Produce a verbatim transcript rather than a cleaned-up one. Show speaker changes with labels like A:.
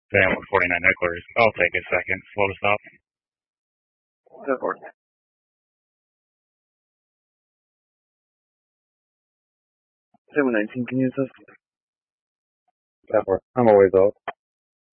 A: Damn, with forty-nine nicklers. I'll take a second. Slow to stop.
B: Go for it. seven nineteen, can you use this?
C: That works. I'm always out.